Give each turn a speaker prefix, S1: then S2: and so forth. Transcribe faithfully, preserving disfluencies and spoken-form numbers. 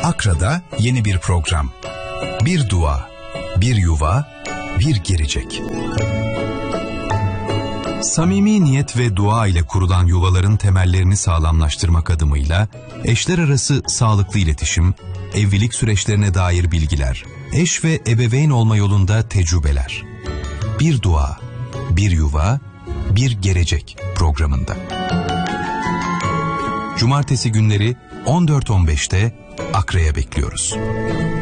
S1: Akra'da yeni bir program. Bir dua, bir yuva, bir gelecek. Samimi niyet ve dua ile kurulan yuvaların temellerini sağlamlaştırmak adımıyla eşler arası sağlıklı iletişim, evlilik süreçlerine dair bilgiler, eş ve ebeveyn olma yolunda tecrübeler. Bir dua, bir yuva, bir gelecek programında. Cumartesi günleri on dört on beşte Akra'ya bekliyoruz.